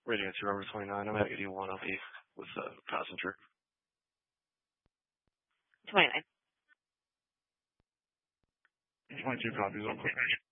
Rating at over 29. I'm at 81. I'll be with passenger. 29. 22 copies. I'll put